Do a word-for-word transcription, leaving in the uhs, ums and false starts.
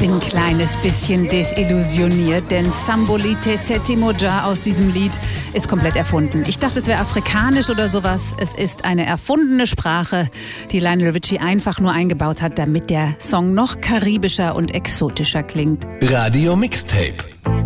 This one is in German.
bin ein kleines bisschen desillusioniert, denn Sambolite Settimo Già aus diesem Lied ist komplett erfunden. Ich dachte, es wäre afrikanisch oder sowas. Es ist eine erfundene Sprache, die Lionel Richie einfach nur eingebaut hat, damit der Song noch karibischer und exotischer klingt. Radio Mixtape.